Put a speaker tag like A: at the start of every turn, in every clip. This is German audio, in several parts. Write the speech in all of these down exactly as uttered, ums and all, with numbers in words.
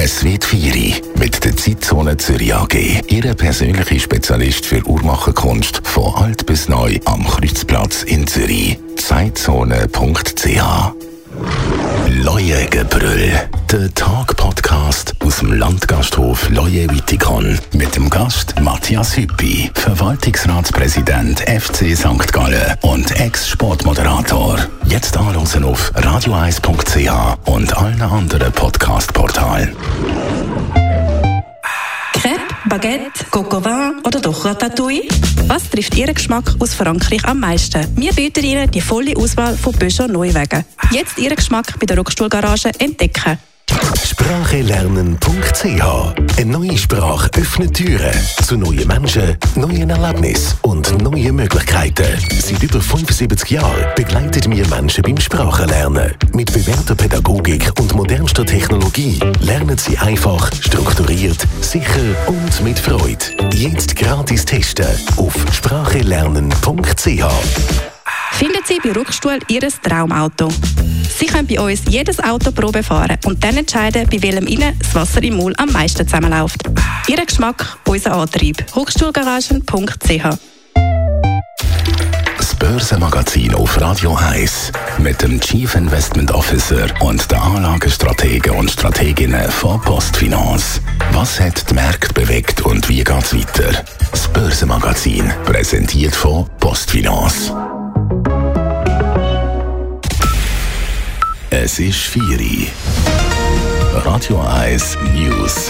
A: Es wird vier mit der Zeitzone Zürich A G. Ihre persönliche Spezialist für Uhrmacherkunst von alt bis neu am Kreuzplatz in Zürich. zeitzone punkt c h. Leuengebrüll, der Tag-Podcast aus dem Landgasthof Leue-Wittikon mit dem Gast Matthias Hüppi, Verwaltungsratspräsident F C Sankt Gallen und Ex-Sportmoderator. Jetzt anhören auf radio eins punkt c h und allen anderen Podcast-Portalen.
B: Crepe, Baguette, Coco Vin oder doch Ratatouille? Was trifft Ihren Geschmack aus Frankreich am meisten? Wir bieten Ihnen die volle Auswahl von Peugeot Neuwagen. Jetzt Ihren Geschmack bei der Rockstuhlgarage entdecken.
C: Sprache lernen punkt c h. Eine neue Sprache öffnet Türen zu neuen Menschen, neuen Erlebnissen und neuen Möglichkeiten. Seit über fünfundsiebzig Jahren begleiten wir Menschen beim Sprachenlernen. Mit bewährter Pädagogik und modernster Technologie lernen sie einfach, strukturiert, sicher und mit Freude. Jetzt gratis testen auf sprache lernen punkt c h.
B: Finden Sie bei Ruckstuhl Ihr Traumauto. Sie können bei uns jedes Auto Probe fahren und dann entscheiden, bei welchem Ihnen das Wasser im Maul am meisten zusammenläuft. Ihr Geschmack, unser Antrieb. ruckstuhlgaragen punkt c h.
A: Das Börsenmagazin auf Radio eins mit dem Chief Investment Officer und den Anlagestrategen und Strateginnen von Postfinance. Was hat die Märkte bewegt und wie geht's weiter? Das Börsenmagazin, präsentiert von Postfinance. Es ist vier Uhr. Radio eins News.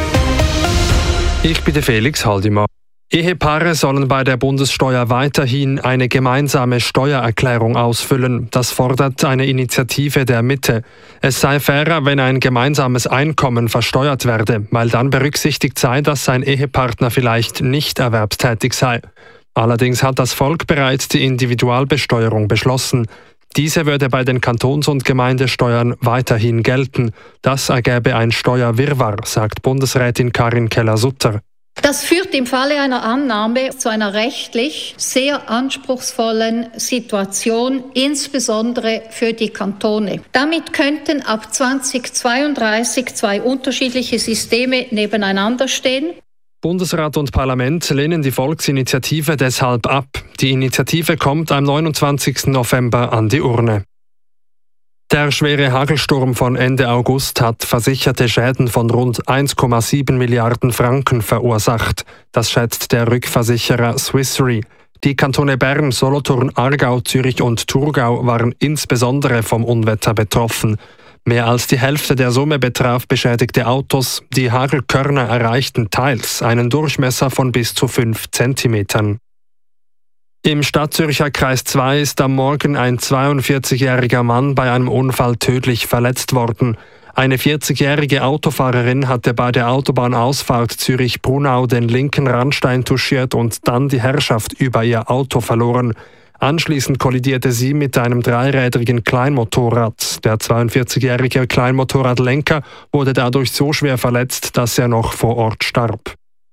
D: Ich bin der Felix Haldimann. Ehepaare sollen bei der Bundessteuer weiterhin eine gemeinsame Steuererklärung ausfüllen. Das fordert eine Initiative der Mitte. Es sei fairer, wenn ein gemeinsames Einkommen versteuert werde, weil dann berücksichtigt sei, dass sein Ehepartner vielleicht nicht erwerbstätig sei. Allerdings hat das Volk bereits die Individualbesteuerung beschlossen. Diese würde bei den Kantons- und Gemeindesteuern weiterhin gelten. Das ergäbe ein Steuerwirrwarr, sagt Bundesrätin Karin Keller-Sutter.
E: Das führt im Falle einer Annahme zu einer rechtlich sehr anspruchsvollen Situation, insbesondere für die Kantone. Damit könnten ab zweitausendzweiunddreißig zwei unterschiedliche Systeme nebeneinander stehen.
D: Bundesrat und Parlament lehnen die Volksinitiative deshalb ab. Die Initiative kommt am neunundzwanzigsten November an die Urne. Der schwere Hagelsturm von Ende August hat versicherte Schäden von rund eins Komma sieben Milliarden Franken verursacht. Das schätzt der Rückversicherer Swiss Re. Die Kantone Bern, Solothurn, Aargau, Zürich und Thurgau waren insbesondere vom Unwetter betroffen. Mehr als die Hälfte der Summe betraf beschädigte Autos. Die Hagelkörner erreichten teils einen Durchmesser von bis zu fünf Zentimetern. Im Stadtzürcher Kreis zwei ist am Morgen ein zweiundvierzigjähriger Mann bei einem Unfall tödlich verletzt worden. Eine vierzigjährige Autofahrerin hatte bei der Autobahnausfahrt Zürich-Brunau den linken Randstein touchiert und dann die Herrschaft über ihr Auto verloren. Anschließend kollidierte sie mit einem dreirädrigen Kleinmotorrad. Der zweiundvierzigjährige Kleinmotorradlenker wurde dadurch so schwer verletzt, dass er noch vor Ort starb.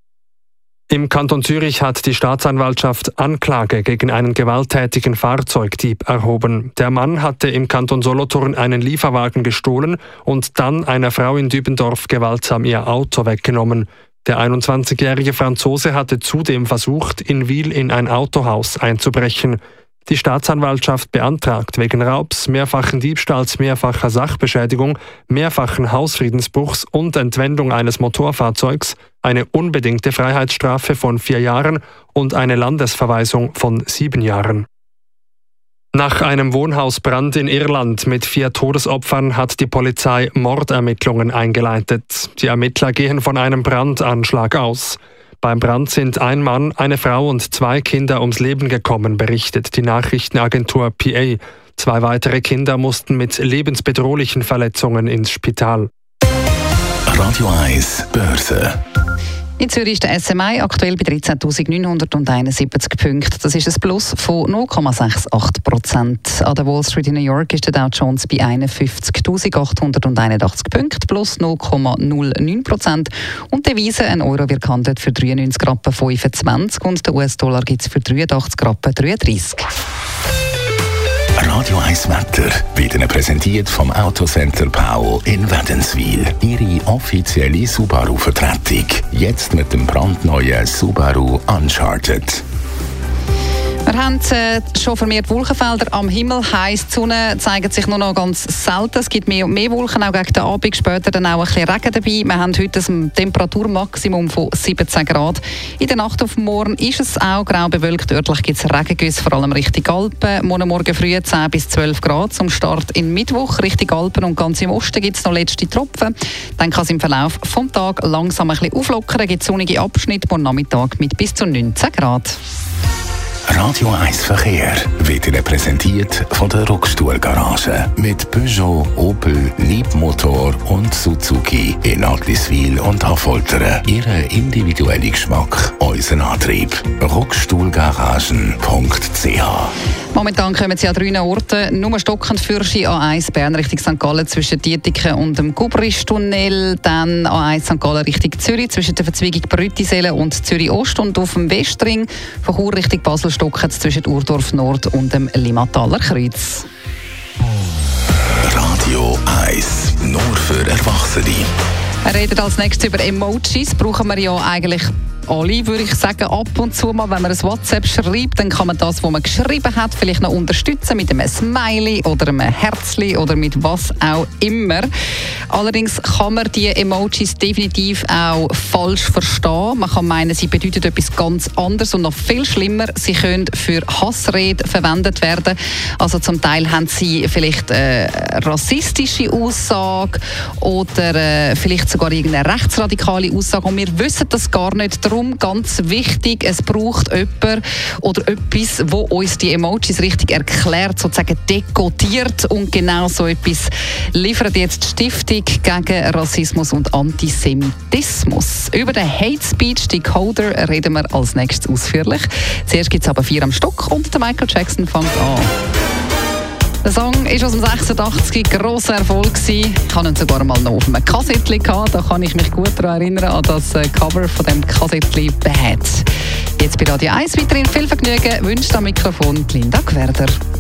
D: Im Kanton Zürich hat die Staatsanwaltschaft Anklage gegen einen gewalttätigen Fahrzeugdieb erhoben. Der Mann hatte im Kanton Solothurn einen Lieferwagen gestohlen und dann einer Frau in Dübendorf gewaltsam ihr Auto weggenommen. Der einundzwanzigjährige Franzose hatte zudem versucht, in Wil in ein Autohaus einzubrechen. Die Staatsanwaltschaft beantragt wegen Raubs, mehrfachen Diebstahls, mehrfacher Sachbeschädigung, mehrfachen Hausfriedensbruchs und Entwendung eines Motorfahrzeugs eine unbedingte Freiheitsstrafe von vier Jahren und eine Landesverweisung von sieben Jahren. Nach einem Wohnhausbrand in Irland mit vier Todesopfern hat die Polizei Mordermittlungen eingeleitet. Die Ermittler gehen von einem Brandanschlag aus. Beim Brand sind ein Mann, eine Frau und zwei Kinder ums Leben gekommen, berichtet die Nachrichtenagentur P A. Zwei weitere Kinder mussten mit lebensbedrohlichen Verletzungen ins Spital.
A: Radio eins Börse.
F: In Zürich ist der S M I aktuell bei dreizehntausendneunhunderteinundsiebzig Punkten. Das ist ein Plus von null Komma achtundsiebzig Prozent. An der Wall Street in New York ist der Dow Jones bei einundfünfzigtausendachthunderteinundachtzig Punkten, plus null Komma null neun Prozent. Und die Devise, ein Euro wird gehandelt für dreiundneunzig Rappen fünfundzwanzig und der U S-Dollar gibt es für dreiundachtzig Rappen dreiunddreißig.
A: Radio eins Wetter wird Ihnen präsentiert vom Autocenter Paul in Wädenswil. Ihre offizielle Subaru-Vertretung. Jetzt mit dem brandneuen Subaru Uncharted.
F: Wir haben äh, schon vermehrt Wolkenfelder am Himmel. Heiss, die Sonne zeigt sich nur noch ganz selten. Es gibt mehr und mehr Wolken, auch gegen den Abend. Später dann auch ein bisschen Regen dabei. Wir haben heute ein Temperaturmaximum von siebzehn Grad. In der Nacht auf morgen ist es auch grau bewölkt. Örtlich gibt es Regengüsse, vor allem Richtung Alpen. Morgen Morgen früh zehn bis zwölf Grad zum Start in Mittwoch. Richtung Alpen und ganz im Osten gibt es noch letzte Tropfen. Dann kann es im Verlauf des Tages langsam ein bisschen auflockern. Es gibt sonnige Abschnitte morgen Nachmittag mit bis zu neunzehn Grad.
A: Radio eins Verkehr wird Ihnen präsentiert von der Rockstuhl-Garage. Mit Peugeot, Opel, Liebmotor und Suzuki in Adliswil und Affoltern. Ihren individuellen Geschmack, unseren Antrieb. rockstuhlgaragen punkt c h.
F: Momentan kommen sie an drei Orten. Nur stockend für Ski A eins Bern Richtung Sankt Gallen zwischen Dietiken und dem Gubrisch-Tunnel. Dann A eins Sankt Gallen Richtung Zürich zwischen der Verzweigung Brüttisellen und Zürich Ost. Und auf dem Westring von Chur Richtung Basel stockend zwischen Urdorf Nord und dem Limmataler Kreuz.
A: Radio eins, nur für Erwachsene.
F: Wir reden als nächstes über Emojis. Brauchen wir ja eigentlich alle, würde ich sagen, ab und zu mal, wenn man ein WhatsApp schreibt, dann kann man das, was man geschrieben hat, vielleicht noch unterstützen mit einem Smiley oder einem Herzli oder mit was auch immer. Allerdings kann man die Emojis definitiv auch falsch verstehen. Man kann meinen, sie bedeuten etwas ganz anderes und noch viel schlimmer, sie können für Hassrede verwendet werden. Also zum Teil haben sie vielleicht eine rassistische Aussage oder äh, vielleicht sogar irgendeine rechtsradikale Aussage und wir wissen das gar nicht. Darum ganz wichtig, es braucht jemanden oder etwas, wo uns die Emojis richtig erklärt, sozusagen dekodiert, und genau so etwas liefert jetzt die Stiftung gegen Rassismus und Antisemitismus. Über den Hate Speech Decoder reden wir als nächstes ausführlich. Zuerst gibt es aber vier am Stock und der Michael Jackson fängt an. Der Song ist aus dem sechsundachtzig, grosser Erfolg gewesen. Ich hatte ihn sogar mal noch auf einem Kassettchen gehabt. Da kann ich mich gut daran erinnern, an das Cover von dem Kassettchen «Bad». Jetzt bei Radio eins weiterhin viel Vergnügen. Wünscht am Mikrofon Linda Gwerder.